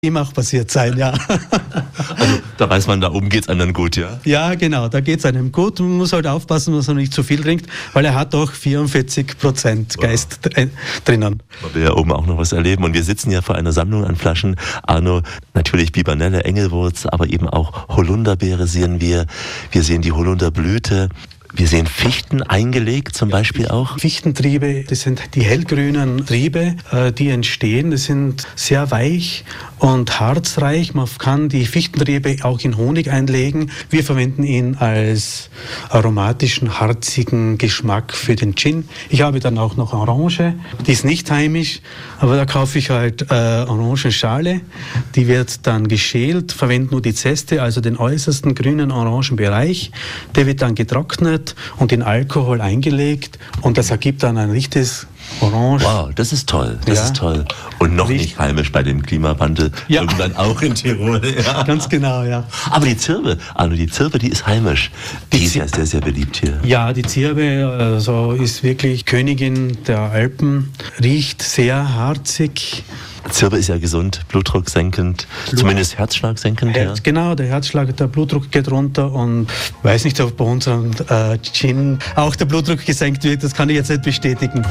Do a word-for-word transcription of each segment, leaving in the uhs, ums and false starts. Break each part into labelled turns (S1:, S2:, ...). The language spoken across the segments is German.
S1: Ihm auch passiert sein, ja.
S2: Also da weiß man, da oben geht es einem gut, ja?
S1: Ja, genau, da geht es einem gut. Man muss halt aufpassen, dass er nicht zu viel trinkt, weil er hat doch vierundvierzig Prozent Geist wow. drinnen.
S2: Man will ja oben auch noch was erleben. Und wir sitzen ja vor einer Sammlung an Flaschen. Arno, natürlich Bibernelle, Engelwurz, aber eben auch Holunderbeere sehen wir. Wir sehen die Holunderblüte. Wir sehen Fichten eingelegt zum Beispiel auch.
S1: Fichtentriebe, das sind die hellgrünen Triebe, die entstehen. Das sind sehr weich und harzreich. Man kann die Fichtentriebe auch in Honig einlegen. Wir verwenden ihn als aromatischen, harzigen Geschmack für den Gin. Ich habe dann auch noch Orange. Die ist nicht heimisch, aber da kaufe ich halt äh, Orangenschale. Die wird dann geschält, verwende nur die Zeste, also den äußersten grünen orangen Bereich. Der wird dann getrocknet und in Alkohol eingelegt und das ergibt dann ein richtiges Orange.
S2: Wow, das ist toll, das ja. ist toll. Und noch Richt- nicht heimisch bei dem Klimawandel, ja. irgendwann auch in Tirol. Ja.
S1: Ganz genau, ja.
S2: Aber die Zirbe, Arno, die Zirbe, die ist heimisch. Die, die ist ja sehr, sehr beliebt hier.
S1: Ja, die Zirbe also ist wirklich Königin der Alpen, riecht sehr harzig.
S2: Zirbe ist ja gesund, Blutdruck senkend, Blut. zumindest Herzschlag senkend.
S1: Herz, ja. Genau, der Herzschlag, der Blutdruck geht runter und weiß nicht, ob bei unserem äh, Gin auch der Blutdruck gesenkt wird, das kann ich jetzt nicht bestätigen.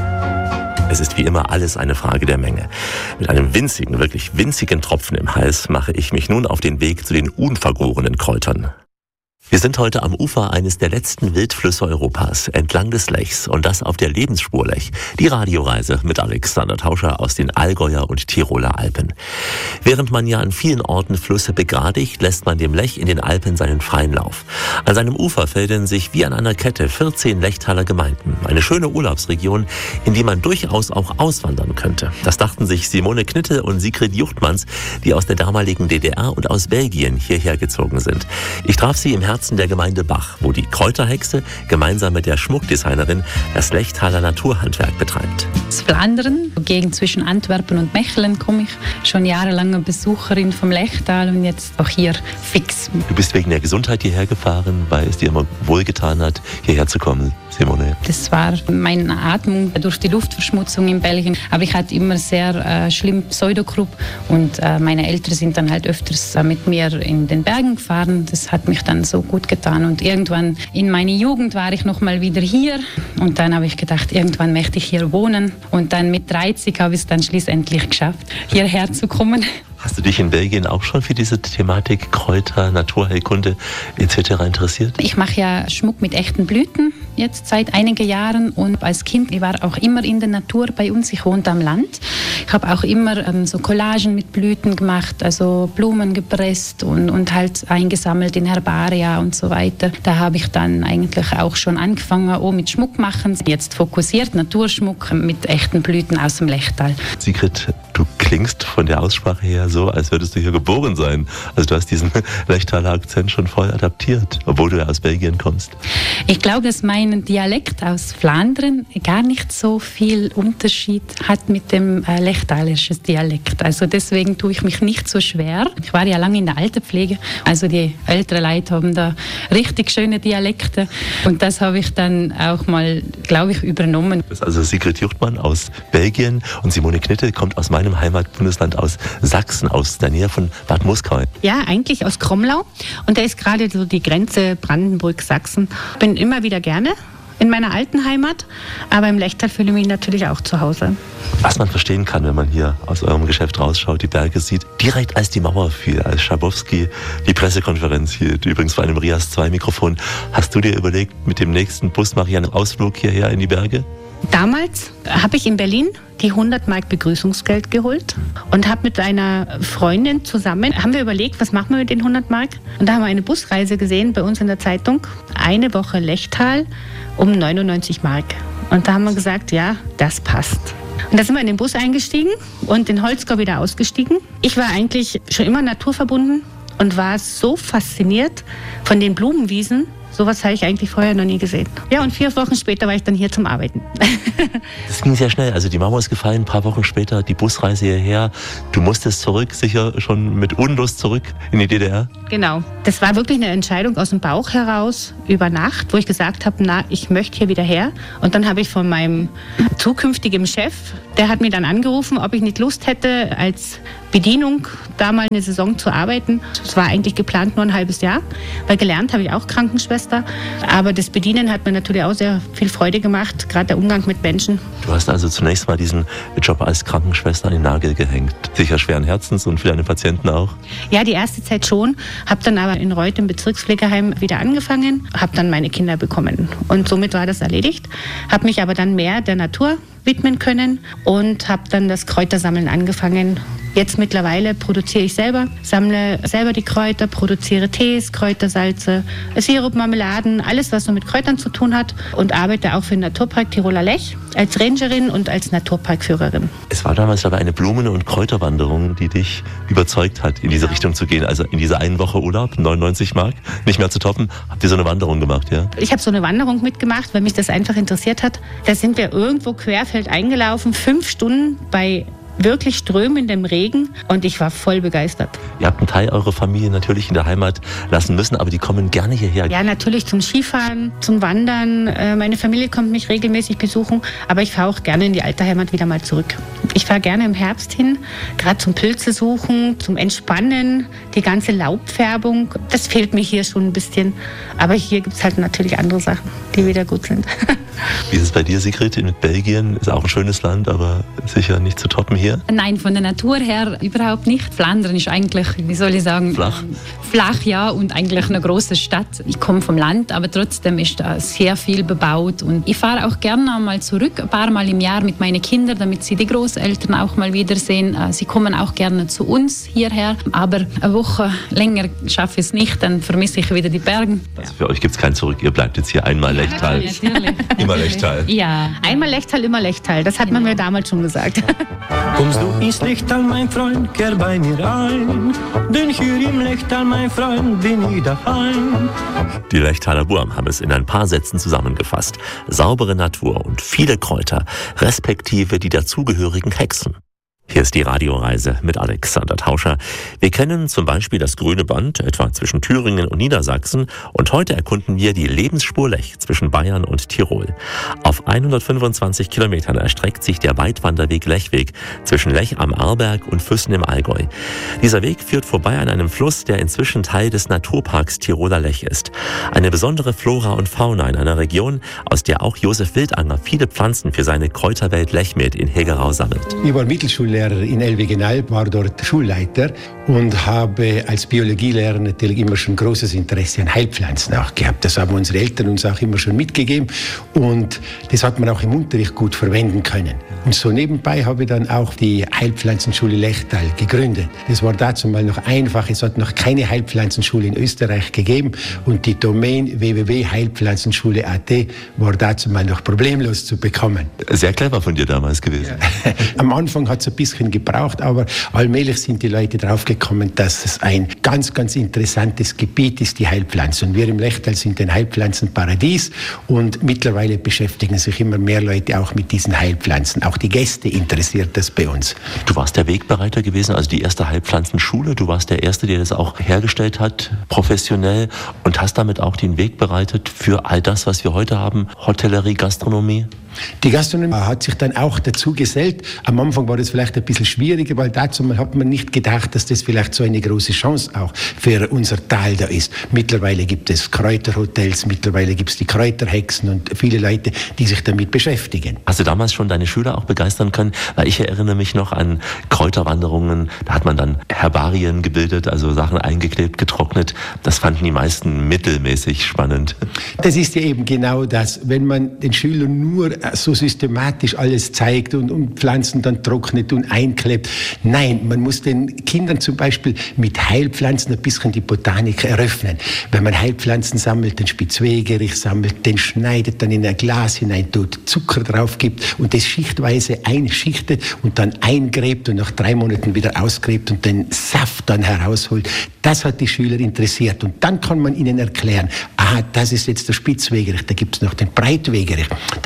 S2: Es ist wie immer alles eine Frage der Menge. Mit einem winzigen, wirklich winzigen Tropfen im Hals mache ich mich nun auf den Weg zu den unvergorenen Kräutern. Wir sind heute am Ufer eines der letzten Wildflüsse Europas, entlang des Lechs, und das auf der Lebensspur Lech. Die Radioreise mit Alexander Tauscher aus den Allgäuer und Tiroler Alpen. Während man ja an vielen Orten Flüsse begradigt, lässt man dem Lech in den Alpen seinen freien Lauf. An seinem Ufer fädeln sich wie an einer Kette vierzehn Lechtaler Gemeinden. Eine schöne Urlaubsregion, in die man durchaus auch auswandern könnte. Das dachten sich Simone Knittel und Sigrid Juchtmanns, die aus der damaligen D D R und aus Belgien hierher gezogen sind. Ich traf sie im Herzen der Gemeinde Bach, wo die Kräuterhexe gemeinsam mit der Schmuckdesignerin das Lechtaler Naturhandwerk betreibt.
S3: Aus Flandern, Gegend zwischen Antwerpen und Mechelen, komme ich. Schon jahrelange Besucherin vom Lechtal und jetzt auch hier fix.
S2: Du bist wegen der Gesundheit hierher gefahren, weil es dir immer wohlgetan hat, hierher zu kommen, Simone?
S3: Das war meine Atmung durch die Luftverschmutzung in Belgien. Aber ich hatte immer sehr äh, schlimm Pseudogrupp und äh, meine Eltern sind dann halt öfters äh, mit mir in den Bergen gefahren. Das hat mich dann so gut getan und irgendwann in meiner Jugend war ich noch mal wieder hier und dann habe ich gedacht, irgendwann möchte ich hier wohnen und dann mit dreißig habe ich es dann schließlich geschafft, hierher zu kommen.
S2: Hast du dich in Belgien auch schon für diese Thematik Kräuter, Naturheilkunde et cetera interessiert?
S3: Ich mache ja Schmuck mit echten Blüten jetzt seit einigen Jahren und als Kind, ich war auch immer in der Natur bei uns, ich wohnte am Land. Ich habe auch immer ähm, so Collagen mit Blüten gemacht, also Blumen gepresst und, und halt eingesammelt in Herbaria und so weiter. Da habe ich dann eigentlich auch schon angefangen, auch mit Schmuck machen. Jetzt fokussiert Naturschmuck mit echten Blüten aus dem Lechtal.
S2: Sigrid, du klingst von der Aussprache her so, als würdest du hier geboren sein. Also du hast diesen Lechtaler Akzent schon voll adaptiert, obwohl du ja aus Belgien kommst.
S3: Ich glaube, dass mein Dialekt aus Flandern gar nicht so viel Unterschied hat mit dem äh, lechtalerischen Dialekt. Also deswegen tue ich mich nicht so schwer. Ich war ja lange in der Altenpflege, also die älteren Leute haben da richtig schöne Dialekte und das habe ich dann auch mal, glaube ich, übernommen.
S2: Das ist also Sigrid Juchtmann aus Belgien und Simone Knittel kommt aus meinem Heimatbundesland aus Sachsen, aus der Nähe von Bad Muskau.
S4: Ja, eigentlich aus Kromlau und da ist gerade so die Grenze Brandenburg-Sachsen. Ich bin immer wieder gerne in meiner alten Heimat, aber im Lechtal fühle ich mich natürlich auch zu Hause.
S2: Was man verstehen kann, wenn man hier aus eurem Geschäft rausschaut, die Berge sieht, direkt als die Mauer fiel, als Schabowski die Pressekonferenz hielt, übrigens vor einem Rias zwei Mikrofon, hast du dir überlegt, mit dem nächsten Bus mache ich einen Ausflug hierher in die Berge?
S4: Damals habe ich in Berlin die hundert Mark Begrüßungsgeld geholt und habe mit einer Freundin zusammen, haben wir überlegt, was machen wir mit den hundert Mark? Und da haben wir eine Busreise gesehen bei uns in der Zeitung, eine Woche Lechtal um neunundneunzig Mark. Und da haben wir gesagt, ja, das passt. Und da sind wir in den Bus eingestiegen und in Holzgau wieder ausgestiegen. Ich war eigentlich schon immer naturverbunden und war so fasziniert von den Blumenwiesen. Sowas habe ich eigentlich vorher noch nie gesehen. Ja, und vier Wochen später war ich dann hier zum Arbeiten.
S2: Das ging sehr schnell. Also die Mauer ist gefallen, ein paar Wochen später die Busreise hierher. Du musstest zurück, sicher schon mit Unlust zurück in die D D R?
S4: Genau. Das war wirklich eine Entscheidung aus dem Bauch heraus über Nacht, wo ich gesagt habe, na, ich möchte hier wieder her. Und dann habe ich von meinem zukünftigen Chef, der hat mir dann angerufen, ob ich nicht Lust hätte, als Bedienung, da mal eine Saison zu arbeiten. Das war eigentlich geplant nur ein halbes Jahr, weil gelernt habe ich auch Krankenschwester. Aber das Bedienen hat mir natürlich auch sehr viel Freude gemacht, gerade der Umgang mit Menschen.
S2: Du hast also zunächst mal diesen Job als Krankenschwester an den Nagel gehängt. Sicher schweren Herzens und für deine Patienten auch?
S4: Ja, die erste Zeit schon. Habe dann aber in Reuth im Bezirkspflegeheim wieder angefangen, habe dann meine Kinder bekommen. Und somit war das erledigt. Habe mich aber dann mehr der Natur widmen können und habe dann das Kräutersammeln angefangen. Jetzt mittlerweile produziere ich selber, sammle selber die Kräuter, produziere Tees, Kräutersalze, Sirup, Marmeladen, alles, was so mit Kräutern zu tun hat und arbeite auch für den Naturpark Tiroler Lech als Rangerin und als Naturparkführerin.
S2: Es war damals aber eine Blumen- und Kräuterwanderung, die dich überzeugt hat, in diese genau. Richtung zu gehen. Also in diese eine Woche Urlaub, neunundneunzig Mark, nicht mehr zu toppen. Habt ihr so eine Wanderung gemacht, ja?
S4: Ich habe so eine Wanderung mitgemacht, weil mich das einfach interessiert hat. Da sind wir irgendwo querfeld eingelaufen, fünf Stunden bei wirklich strömendem Regen und ich war voll begeistert.
S2: Ihr habt einen Teil eurer Familie natürlich in der Heimat lassen müssen, aber die kommen gerne hierher.
S4: Ja, natürlich zum Skifahren, zum Wandern. Meine Familie kommt mich regelmäßig besuchen, aber ich fahre auch gerne in die alte Heimat wieder mal zurück. Ich fahre gerne im Herbst hin, gerade zum Pilze suchen, zum Entspannen, die ganze Laubfärbung. Das fehlt mir hier schon ein bisschen, aber hier gibt es halt natürlich andere Sachen, die wieder gut sind.
S2: Wie ist es bei dir, Sigrid, mit Belgien? Ist auch ein schönes Land, aber sicher nicht zu toppen hier?
S3: Nein, von der Natur her überhaupt nicht. Flandern ist eigentlich, wie soll ich sagen,
S2: flach,
S3: flach ja, und eigentlich eine große Stadt. Ich komme vom Land, aber trotzdem ist da sehr viel bebaut. Und ich fahre auch gerne mal zurück, ein paar Mal im Jahr mit meinen Kindern, damit sie die Großeltern auch mal wiedersehen. Sie kommen auch gerne zu uns hierher, aber eine Woche länger schaffe ich es nicht, dann vermisse ich wieder die Berge.
S2: Also für euch gibt es kein Zurück, ihr bleibt jetzt hier einmal
S3: ja,
S2: Lechtal.
S3: Natürlich.
S2: Immer Lechtal.
S3: Ja.
S4: Einmal Lechtal, immer Lechtal. Das hat man mir damals schon gesagt.
S5: Kommst du ins Lechtal, mein Freund, kehr bei mir ein, denn hier im Lechtal, mein Freund, bin ich daheim.
S2: Die Lechtaler Burm haben es in ein paar Sätzen zusammengefasst. Saubere Natur und viele Kräuter, respektive die dazugehörigen Hexen. Hier ist die Radioreise mit Alexander Tauscher. Wir kennen zum Beispiel das Grüne Band, etwa zwischen Thüringen und Niedersachsen. Und heute erkunden wir die Lebensspur Lech zwischen Bayern und Tirol. Auf hundertfünfundzwanzig Kilometern erstreckt sich der Weitwanderweg Lechweg zwischen Lech am Arlberg und Füssen im Allgäu. Dieser Weg führt vorbei an einem Fluss, der inzwischen Teil des Naturparks Tiroler Lech ist. Eine besondere Flora und Fauna in einer Region, aus der auch Josef Wildanger viele Pflanzen für seine Kräuterwelt Lechmed in Hegerau sammelt.
S6: Ich war Mittelschullehrer in Elvigenalb, war dort Schulleiter und habe als Biologielehrer natürlich immer schon großes Interesse an Heilpflanzen auch gehabt. Das haben unsere Eltern uns auch immer schon mitgegeben und das hat man auch im Unterricht gut verwenden können. Und so nebenbei habe ich dann auch die Heilpflanzenschule Lechtal gegründet. Das war dazu mal noch einfach, es hat noch keine Heilpflanzenschule in Österreich gegeben und die Domain w w w punkt heilpflanzenschule punkt a t war dazu mal noch problemlos zu bekommen.
S2: Sehr clever von dir damals gewesen.
S6: Ja. Am Anfang hat es ein bisschen gebraucht, aber allmählich sind die Leute draufgekommen, dass es ein ganz, ganz interessantes Gebiet ist, die Heilpflanzen. Und wir im Lechtal sind ein Heilpflanzenparadies und mittlerweile beschäftigen sich immer mehr Leute auch mit diesen Heilpflanzen. Auch die Gäste interessiert das bei uns.
S2: Du warst der Wegbereiter gewesen, also die erste Heilpflanzenschule. Du warst der Erste, der das auch hergestellt hat, professionell, und hast damit auch den Weg bereitet für all das, was wir heute haben, Hotellerie, Gastronomie.
S6: Die Gastronomie hat sich dann auch dazu gesellt. Am Anfang war das vielleicht ein bisschen schwieriger, weil dazu hat man nicht gedacht, dass das vielleicht so eine große Chance auch für unser Tal da ist. Mittlerweile gibt es Kräuterhotels, mittlerweile gibt es die Kräuterhexen und viele Leute, die sich damit beschäftigen.
S2: Hast du damals schon deine Schüler auch begeistern können? Weil ich erinnere mich noch an Kräuterwanderungen, da hat man dann Herbarien gebildet, also Sachen eingeklebt, getrocknet. Das fanden die meisten mittelmäßig spannend.
S6: Das ist ja eben genau das, wenn man den Schülern nur so systematisch alles zeigt und, und Pflanzen dann trocknet und einklebt. Nein, man muss den Kindern zum Beispiel mit Heilpflanzen ein bisschen die Botanik eröffnen. Wenn man Heilpflanzen sammelt, den Spitzwegerich sammelt, den schneidet, dann in ein Glas hinein tut, Zucker drauf gibt und das schichtweise einschichtet und dann eingräbt und nach drei Monaten wieder ausgräbt und den Saft dann herausholt. Das hat die Schüler interessiert. Und dann kann man ihnen erklären, aha, das ist jetzt der Spitzwegerich, da gibt es noch den Breitwegerich, das ist eine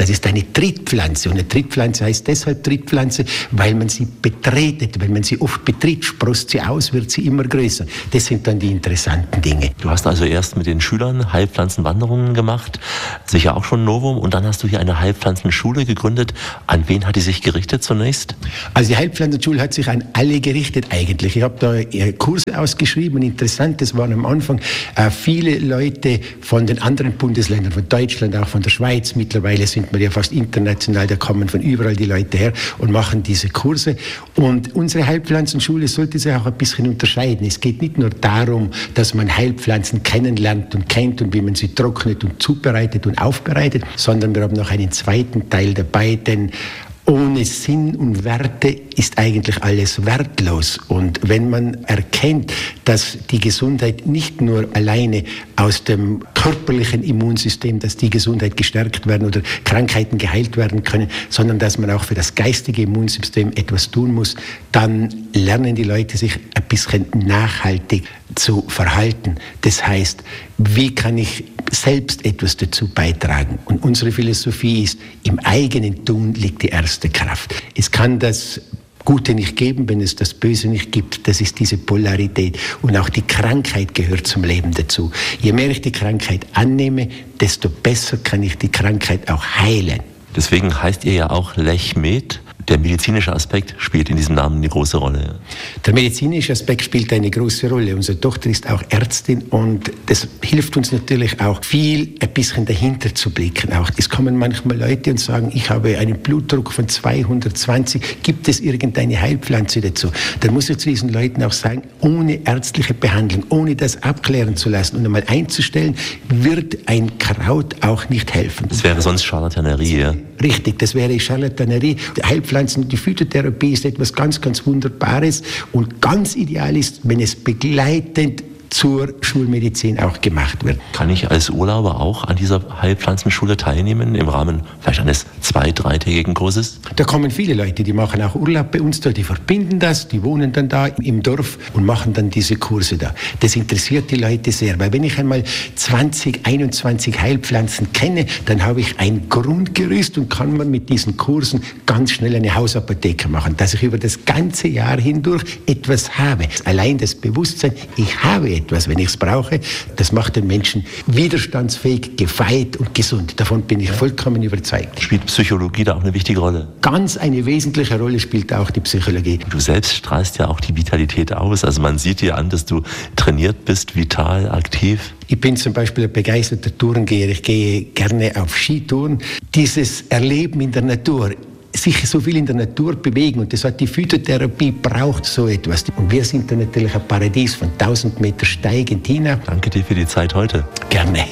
S6: eine Trittpflanze. Und eine Trittpflanze heißt deshalb Trittpflanze, weil man sie betretet. Wenn man sie oft betritt, sproßt sie aus, wird sie immer größer. Das sind dann die interessanten Dinge.
S2: Du hast also erst mit den Schülern Heilpflanzenwanderungen gemacht, sicher auch schon ein Novum, und dann hast du hier eine Heilpflanzenschule gegründet. An wen hat die sich gerichtet zunächst?
S6: Also die Heilpflanzenschule hat sich an alle gerichtet eigentlich. Ich habe da Kurse ausgeschrieben und interessant, das waren am Anfang äh, viele Leute von den anderen Bundesländern, von Deutschland, auch von der Schweiz. Mittlerweile sind wir ja fast international, da kommen von überall die Leute her und machen diese Kurse. Und unsere Heilpflanzenschule sollte sich auch ein bisschen unterscheiden. Es geht nicht nur darum, dass man Heilpflanzen kennenlernt und kennt und wie man sie trocknet und zubereitet und aufbereitet, sondern wir haben noch einen zweiten Teil dabei, denn ohne Sinn und Werte ist eigentlich alles wertlos. Und wenn man erkennt, dass die Gesundheit nicht nur alleine aus dem körperlichen Immunsystem, dass die Gesundheit gestärkt werden oder Krankheiten geheilt werden können, sondern dass man auch für das geistige Immunsystem etwas tun muss, dann lernen die Leute sich ein bisschen nachhaltig zu verhalten. Das heißt, wie kann ich selbst etwas dazu beitragen? Und unsere Philosophie ist, im eigenen Tun liegt die erste Kraft. Es kann das Gute nicht geben, wenn es das Böse nicht gibt. Das ist diese Polarität. Und auch die Krankheit gehört zum Leben dazu. Je mehr ich die Krankheit annehme, desto besser kann ich die Krankheit auch heilen.
S2: Deswegen heißt ihr ja auch Lechmed. Der medizinische Aspekt spielt in diesem Namen eine große Rolle.
S6: Der medizinische Aspekt spielt eine große Rolle. Unsere Tochter ist auch Ärztin und das hilft uns natürlich auch viel, ein bisschen dahinter zu blicken. Auch es kommen manchmal Leute und sagen, ich habe einen Blutdruck von zweihundertzwanzig, gibt es irgendeine Heilpflanze dazu? Dann muss ich zu diesen Leuten auch sagen, ohne ärztliche Behandlung, ohne das abklären zu lassen und einmal einzustellen, wird ein Kraut auch nicht helfen.
S2: Das wäre sonst Charlatanerie, ja?
S6: Richtig, das wäre Charlatanerie. Die Heilpflanzen, die Phytotherapie ist etwas ganz, ganz Wunderbares und ganz ideal ist, wenn es begleitend zur Schulmedizin auch gemacht wird.
S2: Kann ich als Urlauber auch an dieser Heilpflanzenschule teilnehmen, im Rahmen vielleicht eines zwei-, dreitägigen Kurses?
S6: Da kommen viele Leute, die machen auch Urlaub bei uns da, die verbinden das, die wohnen dann da im Dorf und machen dann diese Kurse da. Das interessiert die Leute sehr, weil wenn ich einmal zwanzig, einundzwanzig Heilpflanzen kenne, dann habe ich ein Grundgerüst und kann man mit diesen Kursen ganz schnell eine Hausapotheke machen, dass ich über das ganze Jahr hindurch etwas habe. Allein das Bewusstsein, ich habe etwas. etwas, wenn ich es brauche. Das macht den Menschen widerstandsfähig, gefeit und gesund. Davon bin ich vollkommen überzeugt.
S2: Spielt Psychologie da auch eine wichtige Rolle?
S6: Ganz eine wesentliche Rolle spielt auch die Psychologie.
S2: Du selbst strahlst ja auch die Vitalität aus. Also man sieht dir an, dass du trainiert bist, vital, aktiv.
S6: Ich bin zum Beispiel ein begeisterter Tourengeher. Ich gehe gerne auf Skitouren. Dieses Erleben in der Natur, sich so viel in der Natur bewegen, und das hat die Phytotherapie, braucht so etwas. Und wir sind da natürlich ein Paradies von tausend Meter Steig in Tina.
S2: Danke dir für die Zeit heute.
S6: Gerne.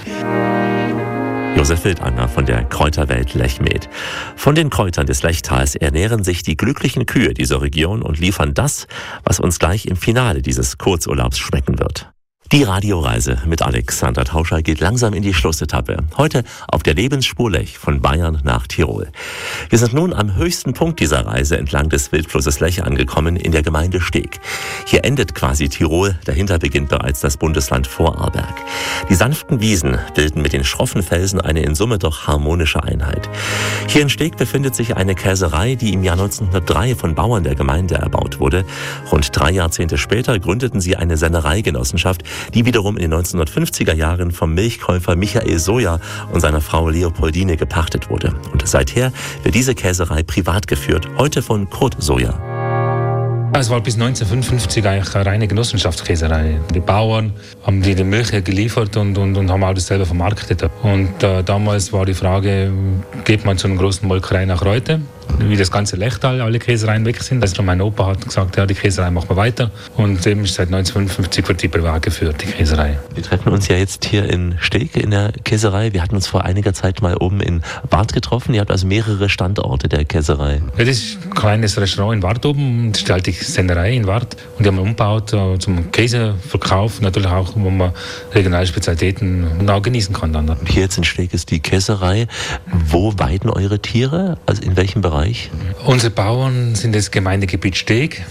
S2: Josef Wildanger von der Kräuterwelt Lechmed. Von den Kräutern des Lechtals ernähren sich die glücklichen Kühe dieser Region und liefern das, was uns gleich im Finale dieses Kurzurlaubs schmecken wird. Die Radioreise mit Alexander Tauscher geht langsam in die Schlussetappe. Heute auf der Lebensspur Lech von Bayern nach Tirol. Wir sind nun am höchsten Punkt dieser Reise entlang des Wildflusses Lech angekommen, in der Gemeinde Steg. Hier endet quasi Tirol, dahinter beginnt bereits das Bundesland Vorarlberg. Die sanften Wiesen bilden mit den schroffen Felsen eine in Summe doch harmonische Einheit. Hier in Steg befindet sich eine Käserei, die im Jahr neunzehnhundertdrei von Bauern der Gemeinde erbaut wurde. Rund drei Jahrzehnte später gründeten sie eine Sennereigenossenschaft, die wiederum in den neunzehnhundertfünfziger Jahren vom Milchkäufer Michael Soja und seiner Frau Leopoldine gepachtet wurde. Und seither wird diese Käserei privat geführt, heute von Kurt Soja.
S7: Es war bis neunzehnhundertfünfundfünfzig eigentlich eine reine Genossenschaftskäserei. Die Bauern haben die, die Milch geliefert und, und, und haben auch das selber vermarktet. Und äh, damals war die Frage, geht man zu einer großen Molkerei nach Reute, wie das ganze Lechtal, alle Käsereien weg sind. Also mein Opa hat gesagt, ja, die Käserei machen wir weiter. Und eben ist seit neunzehnhundertfünfundfünfzig wird die privat geführt, die Käserei.
S2: Wir treffen uns ja jetzt hier in Steg in der Käserei. Wir hatten uns vor einiger Zeit mal oben in Wart getroffen. Ihr habt also mehrere Standorte der Käserei.
S7: Ja, das ist ein kleines Restaurant in Wart oben. Das ist die alte Sennerei in Wart. Und die haben wir umgebaut uh, zum Käseverkauf. Natürlich auch, wo man regionale Spezialitäten auch genießen kann. Dann.
S2: Und hier jetzt in Steg ist die Käserei. Wo weiden eure Tiere? Also in welchem Bereich?
S7: Unsere Bauern sind das Gemeindegebiet Steg.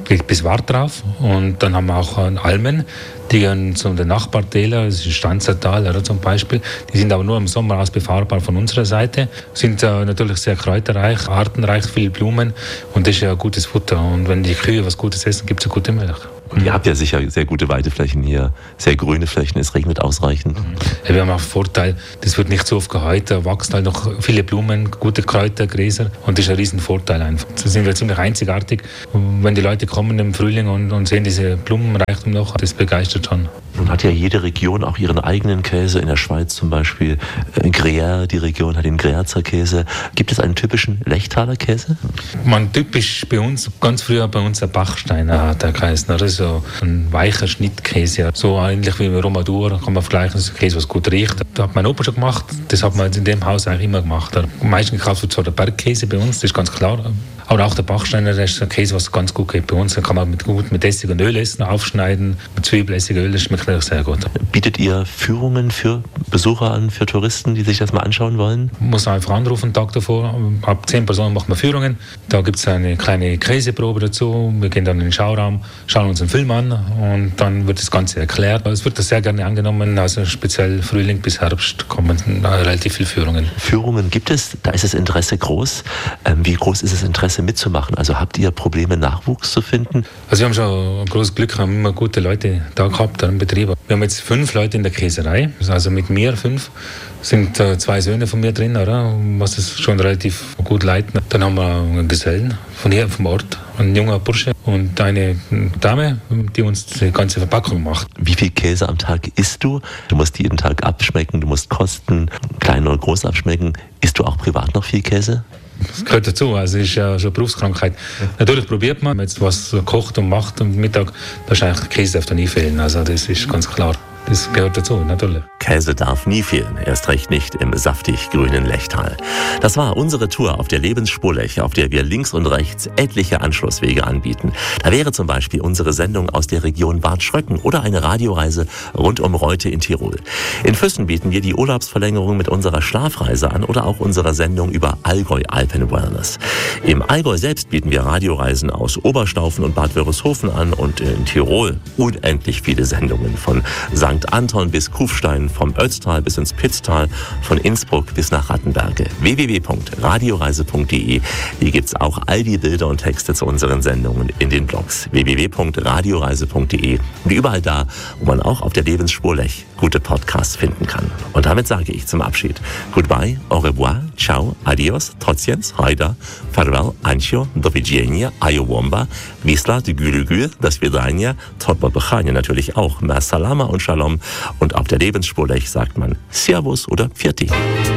S7: bis Wart drauf. Und dann haben wir auch Almen, die gehen zu den Nachbartälern, das ist Stanzertal oder zum Beispiel. Die sind aber nur im Sommer aus befahrbar von unserer Seite. Sind äh, natürlich sehr kräuterreich, artenreich, viele Blumen und das ist ja gutes Futter. Und wenn die Kühe was Gutes essen, gibt es eine gute Milch.
S2: Und ihr habt ja sicher sehr gute Weideflächen hier, sehr grüne Flächen, es regnet ausreichend.
S7: Ja, wir haben auch einen Vorteil, das wird nicht so oft gehäut, da wachsen halt noch viele Blumen, gute Kräuter, Gräser und das ist ein riesen Vorteil einfach. Da sind wir ziemlich einzigartig. Und wenn die Leute kommen im Frühling und, und sehen diese Blumenreichtum noch, das begeistert schon.
S2: Nun hat ja jede Region auch ihren eigenen Käse, in der Schweiz zum Beispiel äh, Gruyère, die Region hat den Gruyerzer Käse. Gibt es einen typischen Lechtaler Käse?
S7: Man typisch bei uns, ganz früher bei uns der Bachsteiner hat der geheißen. Das ist so ein weicher Schnittkäse, so ähnlich wie Romadur, kann man vergleichen, das ist ein Käse, was gut riecht. Das hat mein Opa schon gemacht, das hat man in dem Haus eigentlich immer gemacht. Am meisten gekauft wird zwar der Bergkäse bei uns, das ist ganz klar. Aber auch der Bachsteiner, das ist ein Käse, was ganz gut geht bei uns. Den kann man mit, gut mit Essig und Öl essen, aufschneiden, mit Zwiebel, Essig, Öl, das schmeckt natürlich sehr gut.
S2: Bietet ihr Führungen für Besucher an, für Touristen, die sich das mal anschauen wollen?
S7: Man muss einfach anrufen, einen Tag davor. Ab zehn Personen machen wir Führungen. Da gibt es eine kleine Käseprobe dazu. Wir gehen dann in den Schauraum, schauen uns einen Film an und dann wird das Ganze erklärt. Es wird das sehr gerne angenommen, also speziell Frühling bis Herbst kommen relativ viele Führungen.
S2: Führungen gibt es, da ist das Interesse groß. Ähm, wie groß ist das Interesse mitzumachen? Also habt ihr Probleme, Nachwuchs zu finden?
S7: Also wir haben schon ein großes Glück, haben immer gute Leute da gehabt, da im Betrieb. Wir haben jetzt fünf Leute in der Käserei, also mit mir fünf. Sind äh, zwei Söhne von mir drin, oder? Was es schon relativ gut leiten. Dann haben wir einen Gesellen von hier vom Ort, ein junger Bursche und eine Dame, die uns die ganze Verpackung macht.
S2: Wie viel Käse am Tag isst du? Du musst jeden Tag abschmecken, du musst kosten, klein oder groß abschmecken. Isst du auch privat noch viel Käse?
S7: Das gehört dazu, also es ist ja schon eine Berufskrankheit. Natürlich probiert man, wenn man jetzt was kocht und macht am Mittag, wahrscheinlich Käse darf da nie fehlen, also das ist ganz klar. Das gehört dazu, natürlich.
S2: Käse darf nie fehlen, erst recht nicht im saftig grünen Lechtal. Das war unsere Tour auf der Lebensspur Lech, auf der wir links und rechts etliche Anschlusswege anbieten. Da wäre zum Beispiel unsere Sendung aus der Region Bad Schröcken oder eine Radioreise rund um Reute in Tirol. In Füssen bieten wir die Urlaubsverlängerung mit unserer Schlafreise an oder auch unserer Sendung über Allgäu Alpen Wellness. Im Allgäu selbst bieten wir Radioreisen aus Oberstaufen und Bad Wörishofen an und in Tirol unendlich viele Sendungen von Sankt Anton bis Kufstein, vom Ötztal bis ins Pitztal, von Innsbruck bis nach Rattenberge. w w w punkt radioreise punkt d e. Hier gibt's auch all die Bilder und Texte zu unseren Sendungen in den Blogs. w w w punkt radioreise punkt d e und überall da, wo man auch auf der Lebensspur Lech gute Podcasts finden kann. Und damit sage ich zum Abschied Goodbye, au revoir, ciao, adios, trotziens, hajda, farewell, ancio, do widzenia, ayowomba, wisla, de gülügül, das Vidania, totba bechania natürlich auch, ma salama und shalom. Und auf der Lebensspur Lech sagt man Servus oder Pfiati.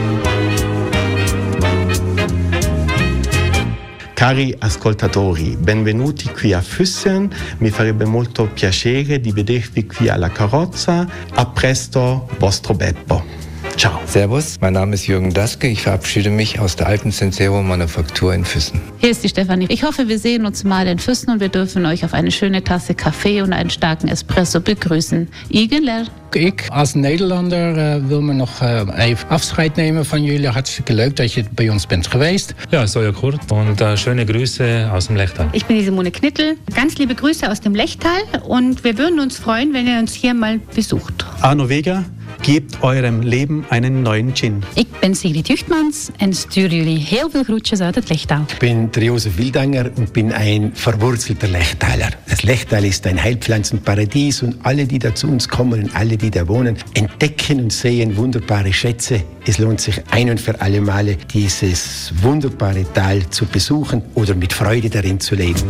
S8: Cari ascoltatori, benvenuti qui a Füssen. Mi farebbe molto piacere di vedervi qui alla carrozza. A presto, vostro Beppo. Ciao.
S9: Servus, mein Name ist Jürgen Daske. Ich verabschiede mich aus der Alpen Sensero Manufaktur in Füssen.
S3: Hier ist die Stefanie. Ich hoffe, wir sehen uns mal in Füssen und wir dürfen euch auf eine schöne Tasse Kaffee und einen starken Espresso begrüßen. Igeler.
S10: Ik als Nederlander uh, wil me nog uh, even afscheid nemen van jullie. Hartstikke leuk dat je bij ons bent geweest.
S7: Ja, Soja Kurt und uh, schöne Grüße aus dem Lechtal.
S4: Ich bin die Simone Knittel. Ganz liebe Grüße aus dem Lechtal und wir würden uns freuen, wenn ihr uns hier mal besucht.
S1: Arno Vega, gebt eurem Leben einen neuen Gin.
S3: Ik ben Sigrid Juchtmans en stuur jullie heel veel groetjes uit het Lechtal.
S6: Ich bin der Josef Wildanger und bin ein verwurzelter Lechtaler. Das Lechtal ist ein Heilpflanzenparadies und alle, die da zu uns kommen und alle, die da wohnen, entdecken und sehen wunderbare Schätze. Es lohnt sich ein und für alle Male, dieses wunderbare Tal zu besuchen oder mit Freude darin zu leben.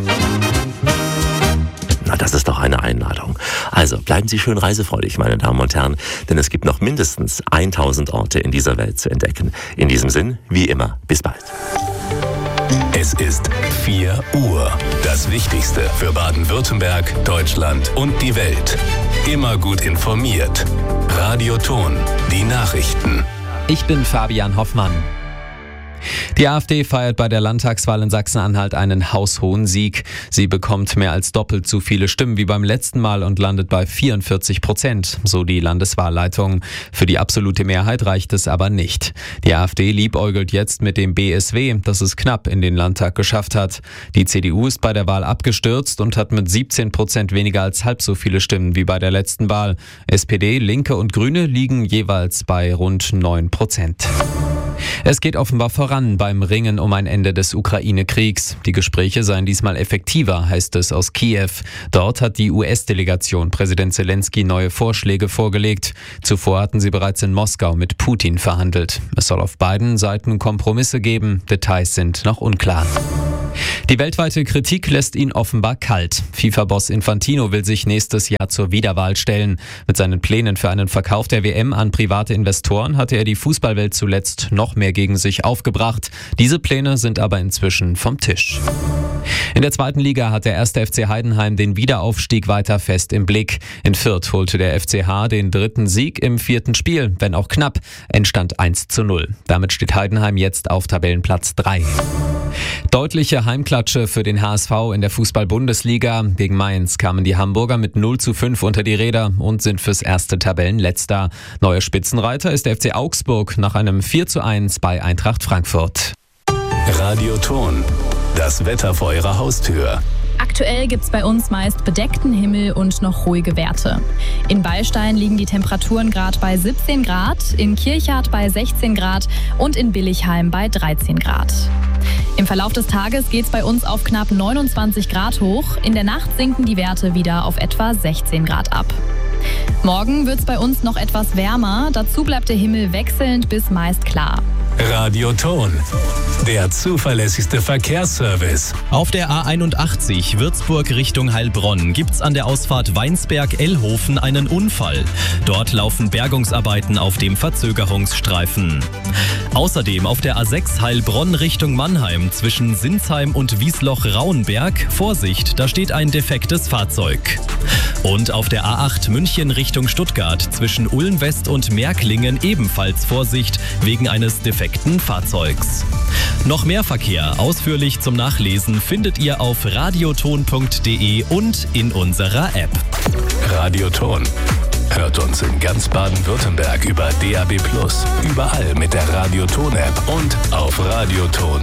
S2: Na, das ist doch eine Einladung. Also bleiben Sie schön reisefreudig, meine Damen und Herren, denn es gibt noch mindestens tausend Orte in dieser Welt zu entdecken. In diesem Sinn, wie immer, bis bald.
S11: Es ist vier Uhr. Das Wichtigste für Baden-Württemberg, Deutschland und die Welt. Immer gut informiert. Radio Ton, die Nachrichten.
S12: Ich bin Fabian Hoffmann. Die AfD feiert bei der Landtagswahl in Sachsen-Anhalt einen haushohen Sieg. Sie bekommt mehr als doppelt so viele Stimmen wie beim letzten Mal und landet bei vierundvierzig Prozent, so die Landeswahlleitung. Für die absolute Mehrheit reicht es aber nicht. Die AfD liebäugelt jetzt mit dem B S W, das es knapp in den Landtag geschafft hat. Die C D U ist bei der Wahl abgestürzt und hat mit siebzehn Prozent weniger als halb so viele Stimmen wie bei der letzten Wahl. S P D, Linke und Grüne liegen jeweils bei rund neun Prozent. Es geht offenbar voran beim Ringen um ein Ende des Ukraine-Kriegs. Die Gespräche seien diesmal effektiver, heißt es aus Kiew. Dort hat die U S-Delegation Präsident Zelensky neue Vorschläge vorgelegt. Zuvor hatten sie bereits in Moskau mit Putin verhandelt. Es soll auf beiden Seiten Kompromisse geben. Details sind noch unklar. Die weltweite Kritik lässt ihn offenbar kalt. FIFA-Boss Infantino will sich nächstes Jahr zur Wiederwahl stellen. Mit seinen Plänen für einen Verkauf der W M an private Investoren hatte er die Fußballwelt zuletzt noch mehr gegen sich aufgebracht. Diese Pläne sind aber inzwischen vom Tisch. In der zweiten Liga hat der erste F C Heidenheim den Wiederaufstieg weiter fest im Blick. In Fürth holte der F C H den dritten Sieg im vierten Spiel, wenn auch knapp. Endstand eins zu null. Damit steht Heidenheim jetzt auf Tabellenplatz drei. Deutliche Heimklatsche für den H S V in der Fußball-Bundesliga. Gegen Mainz kamen die Hamburger mit null zu fünf unter die Räder und sind fürs erste Tabellenletzter. Neuer Spitzenreiter ist der F C Augsburg nach einem vier zu eins bei Eintracht Frankfurt.
S11: Radioton. Das Wetter vor Ihrer Haustür.
S13: Aktuell gibt es bei uns meist bedeckten Himmel und noch ruhige Werte. In Beilstein liegen die Temperaturen gerade bei siebzehn Grad, in Kirchhardt bei sechzehn Grad und in Billigheim bei dreizehn Grad. Im Verlauf des Tages geht es bei uns auf knapp neunundzwanzig Grad hoch. In der Nacht sinken die Werte wieder auf etwa sechzehn Grad ab. Morgen wird es bei uns noch etwas wärmer. Dazu bleibt der Himmel wechselnd bis meist klar.
S11: Radioton. Der zuverlässigste Verkehrsservice.
S14: Auf der A einundachtzig Würzburg Richtung Heilbronn gibt's an der Ausfahrt Weinsberg-Ellhofen einen Unfall. Dort laufen Bergungsarbeiten auf dem Verzögerungsstreifen. Außerdem auf der A sechs Heilbronn Richtung Mannheim zwischen Sinsheim und Wiesloch-Rauenberg. Vorsicht, da steht ein defektes Fahrzeug. Und auf der A acht München Richtung Stuttgart zwischen Ulm-West und Märklingen ebenfalls Vorsicht wegen eines defekten Fahrzeugs. Noch mehr Verkehr ausführlich zum Nachlesen findet ihr auf radioton punkt de und in unserer App.
S11: Radioton. Hört uns in ganz Baden-Württemberg über D A B plus, überall mit der Radioton-App und auf radioton